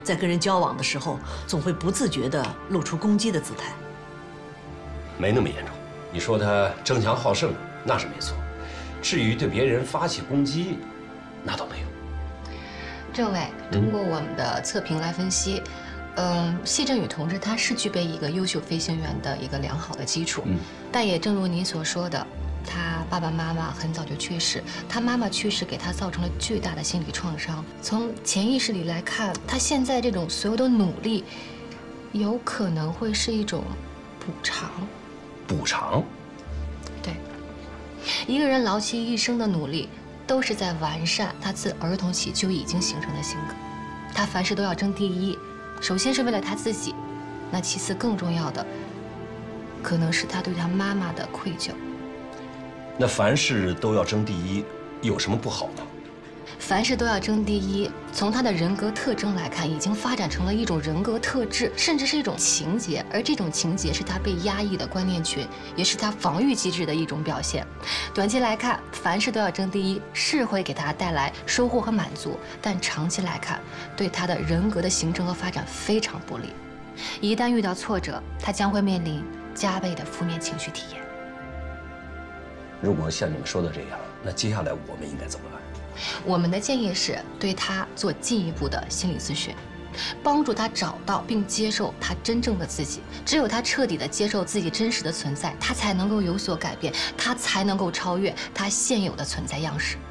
在跟人交往的时候，总会不自觉地露出攻击的姿态。 没那么严重。你说他争强好胜，那是没错。至于对别人发起攻击，那倒没有。 政委，通过我们的测评来分析，谢振宇同志他是具备一个优秀飞行员的一个良好的基础，但也正如您所说的，他爸爸妈妈很早就去世，他妈妈去世给他造成了巨大的心理创伤。从潜意识里来看，他现在这种所有的努力，有可能会是一种补偿。 补偿？ 对，一个人劳其一生的努力，都是在完善他自儿童起就已经形成的性格。他凡事都要争第一，首先是为了他自己，那其次更重要的，可能是他对他妈妈的愧疚。 那凡事都要争第一，有什么不好吗？ 凡事都要争第一，从他的人格特征来看，已经发展成了一种人格特质，甚至是一种情节。而这种情节是他被压抑的观念群，也是他防御机制的一种表现。短期来看，凡事都要争第一，是会给他带来收获和满足，但长期来看，对他的人格的形成和发展非常不利。一旦遇到挫折，他将会面临加倍的负面情绪体验。 如果像你们说的这样，那接下来我们应该怎么办？ 我们的建议是对他做进一步的心理咨询，帮助他找到并接受他真正的自己。只有他彻底的接受自己真实的存在，他才能够有所改变，他才能够超越他现有的存在样式。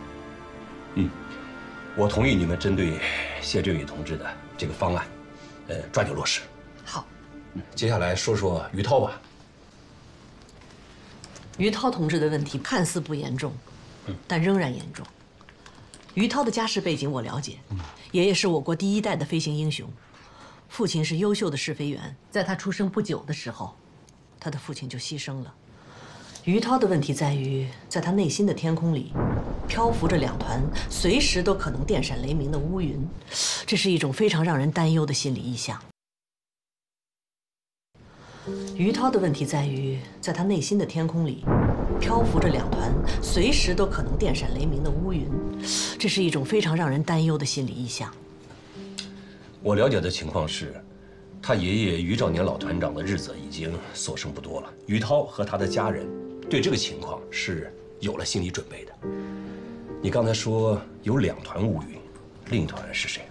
我同意你们针对谢振宇同志的这个方案，抓紧落实。 好， 接下来说说于涛吧。 于涛同志的问题看似不严重，但仍然严重。于涛的家世背景我了解，爷爷是我国第一代的飞行英雄，父亲是优秀的试飞员。在他出生不久的时候，他的父亲就牺牲了。于涛的问题在于，在他内心的天空里，漂浮着两团随时都可能电闪雷鸣的乌云，这是一种非常让人担忧的心理意象。于涛的问题在于，在他内心的天空里，漂浮着两团随时都可能电闪雷鸣的乌云，这是一种非常让人担忧的心理意象。 我了解的情况是，他爷爷于兆年老团长的日子已经所剩不多了。于涛和他的家人对这个情况是有了心理准备的。你刚才说有两团乌云，另一团是谁？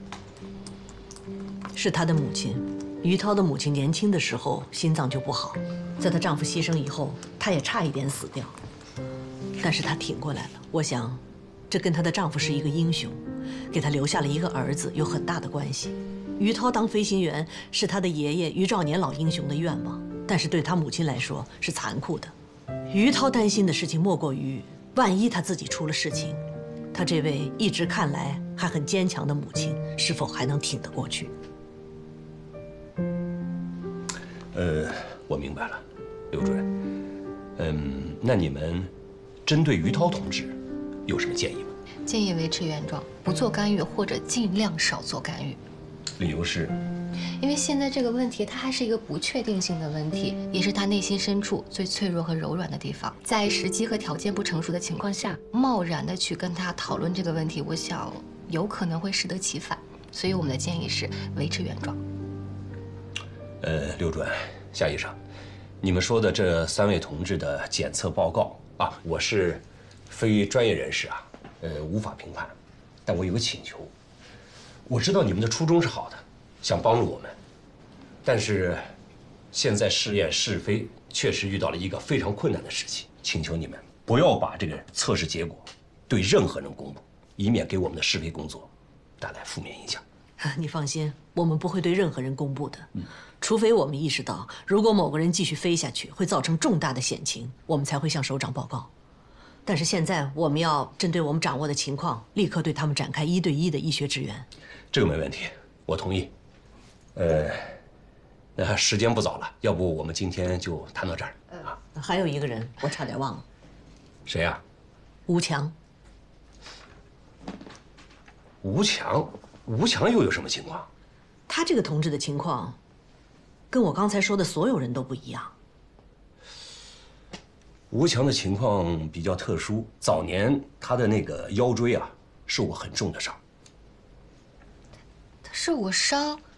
是他的母亲。于涛的母亲年轻的时候心脏就不好，在她丈夫牺牲以后，她也差一点死掉，但是她挺过来了。我想，这跟她的丈夫是一个英雄，给她留下了一个儿子有很大的关系。于涛当飞行员是他的爷爷于兆年老英雄的愿望，但是对他母亲来说是残酷的。于涛担心的事情莫过于，万一他自己出了事情，他这位一直看来还很坚强的母亲是否还能挺得过去？ 我明白了，刘主任。那你们针对于涛同志有什么建议吗？ 建议维持原状，不做干预或者尽量少做干预。 理由是？ 因为现在这个问题，它还是一个不确定性的问题，也是他内心深处最脆弱和柔软的地方。在时机和条件不成熟的情况下，贸然的去跟他讨论这个问题，我想有可能会适得其反。所以我们的建议是维持原状。 刘主任、夏医生，你们说的这3位同志的检测报告啊，我是非专业人士啊，无法评判。但我有个请求，我知道你们的初衷是好的，想帮助我们，但是现在试验试飞确实遇到了一个非常困难的时期，请求你们不要把这个测试结果对任何人公布，以免给我们的试飞工作带来负面影响。 你放心，我们不会对任何人公布的，除非我们意识到，如果某个人继续飞下去会造成重大的险情，我们才会向首长报告。但是现在我们要针对我们掌握的情况，立刻对他们展开1对1的医学支援。 这个没问题，我同意。那时间不早了，要不我们今天就谈到这儿啊？ 还有一个人，我差点忘了。 谁呀？ 吴强。 吴强？吴强又有什么情况？ 他这个同志的情况，跟我刚才说的所有人都不一样。 吴强的情况比较特殊，早年他的那个腰椎啊受过很重的伤。 受过伤，